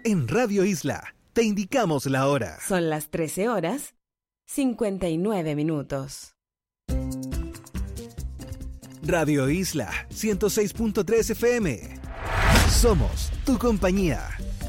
En Radio Isla, te indicamos la hora. Son las 13 horas, 59 minutos. Radio Isla, 106.3 FM. Somos tu compañía.